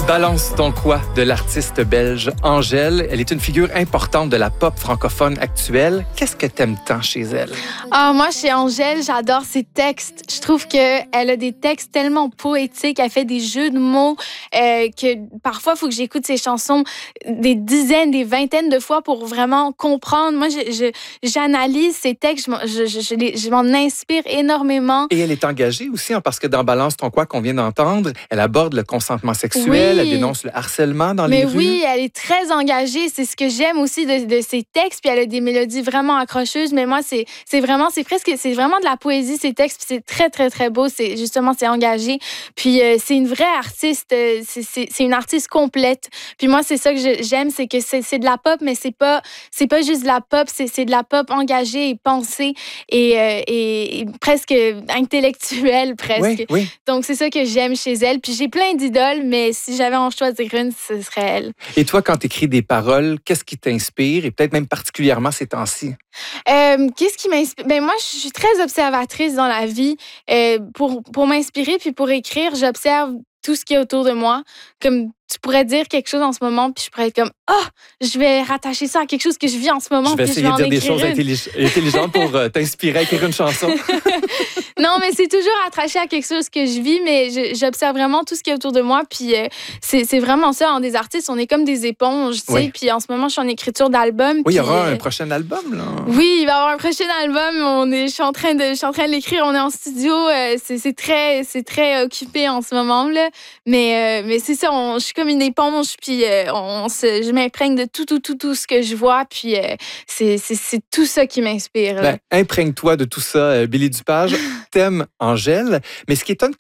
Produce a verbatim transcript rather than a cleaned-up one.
Balance ton quoi de l'artiste belge Angèle. Elle est une figure importante de la pop francophone actuelle. Qu'est-ce que t'aimes tant chez elle? Ah, moi, chez Angèle, j'adore ses textes. Je trouve qu'elle a des textes tellement poétiques. Elle fait des jeux de mots euh, que parfois, il faut que j'écoute ses chansons des dizaines, des vingtaines de fois pour vraiment comprendre. Moi, je, je, j'analyse ses textes. Je, je, je, les, je m'en inspire énormément. Et elle est engagée aussi, hein, parce que dans Balance ton quoi qu'on vient d'entendre, elle aborde le consentement sexuel, Oui. elle dénonce le harcèlement dans Mais les rues. oui, elle est très engagée. C'est ce que j'aime aussi de, de ses textes. Puis elle a des mélodies vraiment accrocheuses. Mais moi, c'est, c'est vraiment, c'est presque, c'est vraiment de la poésie, ces textes. Puis c'est très, très, très beau. C'est, justement, c'est engagé. Puis euh, c'est une vraie artiste. C'est, c'est, c'est une artiste complète. Puis moi, c'est ça que je, j'aime, c'est que c'est, c'est de la pop, mais c'est pas, c'est pas juste de la pop. C'est, c'est de la pop engagée et pensée et, euh, et, et presque intellectuelle, presque. Oui, oui. Donc, c'est ça que j'aime chez elle. Puis j'ai plein d'idoles, mais si j'avais à en choisir une, ce serait elle. Et toi, quand tu écris des paroles, qu'est-ce qui t'inspire? Et peut-être même particulièrement ces temps-ci? Euh, qu'est-ce qui m'inspire? Ben moi, je suis très observatrice dans la vie. Euh, pour, pour m'inspirer puis pour écrire, j'observe tout ce qui est autour de moi. Comme tu pourrais dire quelque chose en ce moment, puis je pourrais être comme « Ah, oh, je vais rattacher ça à quelque chose que je vis en ce moment. » Je vais puis essayer je vais de dire des choses une. intellig- intelligentes pour euh, t'inspirer à écrire une chanson. Non, mais c'est toujours attaché à quelque chose que je vis, mais je, j'observe vraiment tout ce qui est autour de moi. Puis euh, c'est, c'est vraiment ça. En des artistes, on est comme des éponges, tu sais. Oui. Puis en ce moment, je suis en écriture d'album. Oui, il y aura euh, un prochain album, là. Oui, il va y avoir un prochain album. On est, je suis en train de, je suis en train de l'écrire. On est en studio. Euh, c'est, c'est très, c'est très occupé en ce moment là. Mais, euh, mais c'est ça. On, je suis comme une éponge. Puis euh, on se, je m'imprègne de tout, tout, tout, tout ce que je vois. Puis euh, c'est, c'est, c'est tout ça qui m'inspire. Là. Ben, imprègne-toi de tout ça, euh, Billy Dupage. T'aimes Angèle, mais ce qui étonne